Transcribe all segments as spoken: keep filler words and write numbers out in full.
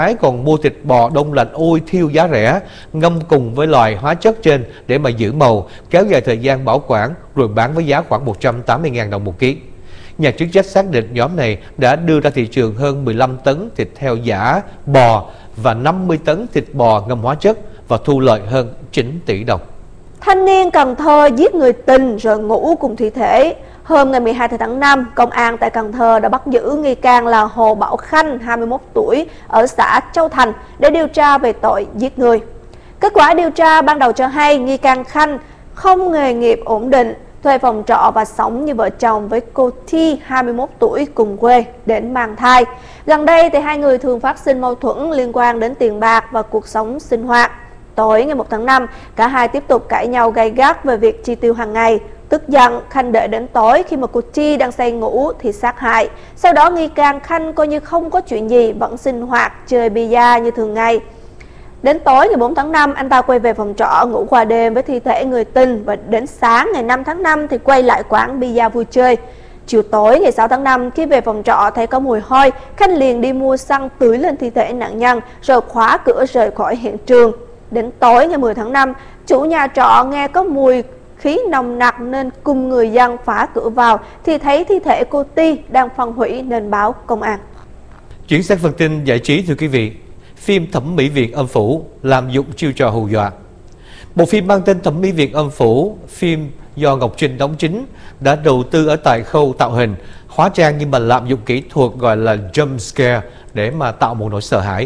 Ái còn mua thịt bò đông lạnh ôi thiêu giá rẻ, ngâm cùng với loại hóa chất trên để mà giữ màu, kéo dài thời gian bảo quản rồi bán với giá khoảng một trăm tám mươi nghìn đồng một ký. Nhà chức trách xác định nhóm này đã đưa ra thị trường hơn mười lăm tấn thịt heo giả bò và năm mươi tấn thịt bò ngâm hóa chất và thu lợi hơn chín tỷ đồng. Thanh niên Cần Thơ giết người tình rồi ngủ cùng thi thể. Hôm ngày mười hai tháng năm, công an tại Cần Thơ đã bắt giữ nghi can là Hồ Bảo Khanh, hai mươi mốt tuổi, ở xã Châu Thành để điều tra về tội giết người. Kết quả điều tra ban đầu cho hay nghi can Khanh không nghề nghiệp ổn định, thuê phòng trọ và sống như vợ chồng với cô Thi, hai mươi mốt tuổi, cùng quê đến mang thai. Gần đây thì hai người thường phát sinh mâu thuẫn liên quan đến tiền bạc và cuộc sống sinh hoạt. Tối ngày một tháng năm, cả hai tiếp tục cãi nhau gay gắt về việc chi tiêu hàng ngày. Tức giận, Khanh đợi đến tối khi mà cô Chi đang say ngủ thì sát hại. Sau đó nghi can Khanh coi như không có chuyện gì, vẫn sinh hoạt chơi bia như thường ngày. Đến tối ngày bốn tháng năm, anh ta quay về phòng trọ ngủ qua đêm với thi thể người tình, và đến sáng ngày năm tháng năm thì quay lại quán bia vui chơi. Chiều tối ngày sáu tháng năm, khi về phòng trọ thấy có mùi hôi, Khanh liền đi mua xăng tưới lên thi thể nạn nhân rồi khóa cửa rời khỏi hiện trường. Đến tối ngày mười tháng năm, chủ nhà trọ nghe có mùi khí nồng nặc nên cùng người dân phá cửa vào thì thấy thi thể cô Ti đang phân hủy nên báo công an. Chuyển sang phần tin giải trí, thưa quý vị. Phim Thẩm mỹ viện âm phủ lạm dụng chiêu trò hù dọa. Bộ phim mang tên Thẩm mỹ viện âm phủ, phim do Ngọc Trinh đóng chính, đã đầu tư ở tại khâu tạo hình, hóa trang nhưng mà lạm dụng kỹ thuật gọi là jump scare để mà tạo một nỗi sợ hãi.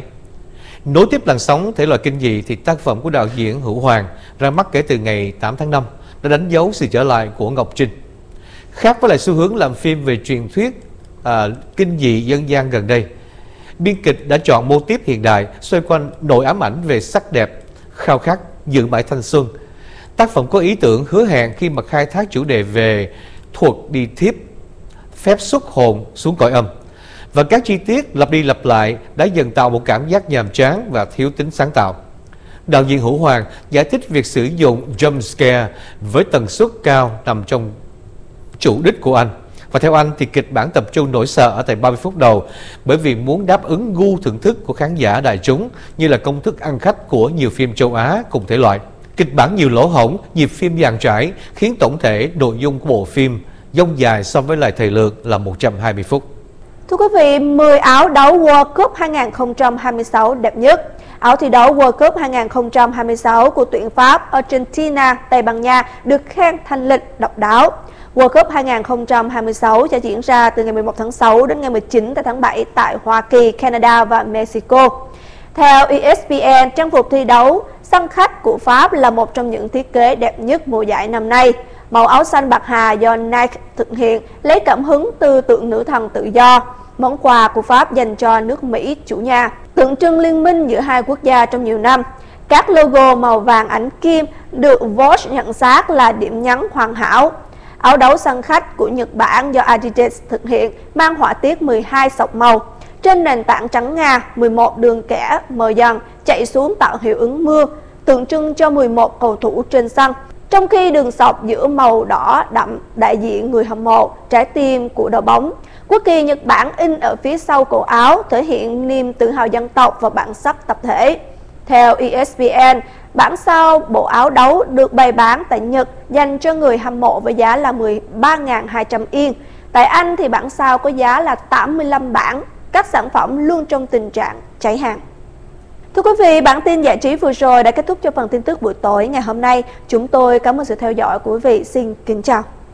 Nối tiếp làn sóng thể loại kinh dị thì tác phẩm của đạo diễn Hữu Hoàng ra mắt kể từ ngày tám tháng năm đã đánh dấu sự trở lại của Ngọc Trinh. Khác với lại xu hướng làm phim về truyền thuyết à, kinh dị dân gian gần đây, biên kịch đã chọn mô típ hiện đại xoay quanh nỗi ám ảnh về sắc đẹp, khao khát giữ mãi thanh xuân. Tác phẩm có ý tưởng hứa hẹn khi mà khai thác chủ đề về thuật đi thiếp, phép xuất hồn xuống cõi âm. Và các chi tiết lặp đi lặp lại đã dần tạo một cảm giác nhàm chán và thiếu tính sáng tạo. Đạo diễn Hữu Hoàng giải thích việc sử dụng jump scare với tần suất cao nằm trong chủ đích của anh. Và theo anh thì kịch bản tập trung nỗi sợ ở tại ba mươi phút đầu bởi vì muốn đáp ứng gu thưởng thức của khán giả đại chúng như là công thức ăn khách của nhiều phim châu Á cùng thể loại. Kịch bản nhiều lỗ hổng, nhịp phim dàn trải khiến tổng thể nội dung của bộ phim dông dài so với lại thời lượng là một trăm hai mươi phút. Thưa quý vị, mười áo đấu World Cup hai không hai sáu đẹp nhất. Áo thi đấu World Cup hai không hai sáu của tuyển Pháp, Argentina, Tây Ban Nha được khen thanh lịch, độc đáo. World Cup hai không hai sáu sẽ diễn ra từ ngày mười một tháng sáu đến ngày mười chín tháng bảy tại Hoa Kỳ, Canada và Mexico. Theo E S P N, trang phục thi đấu săn khách của Pháp là một trong những thiết kế đẹp nhất mùa giải năm nay. Màu áo xanh bạc hà do Nike thực hiện lấy cảm hứng từ tượng nữ thần tự do, món quà của Pháp dành cho nước Mỹ chủ nhà, tượng trưng liên minh giữa hai quốc gia trong nhiều năm. Các logo màu vàng ảnh kim được Vogue nhận xác là điểm nhấn hoàn hảo. Áo đấu săn khách của Nhật Bản do Adidas thực hiện mang họa tiết mười hai sọc màu. Trên nền tảng trắng ngà, mười một đường kẻ mờ dần chạy xuống tạo hiệu ứng mưa, tượng trưng cho mười một cầu thủ trên sân. Trong khi đường sọc giữa màu đỏ đậm đại diện người hâm mộ, trái tim của đội bóng. Quốc kỳ Nhật Bản in ở phía sau cổ áo thể hiện niềm tự hào dân tộc và bản sắc tập thể. Theo E S P N, bản sao bộ áo đấu được bày bán tại Nhật dành cho người hâm mộ với giá là mười ba nghìn hai trăm yên. Tại Anh thì bản sao có giá là tám mươi lăm bảng. Các sản phẩm luôn trong tình trạng cháy hàng. Thưa quý vị, bản tin giải trí vừa rồi đã kết thúc cho phần tin tức buổi tối ngày hôm nay. Chúng tôi cảm ơn sự theo dõi của quý vị. Xin kính chào.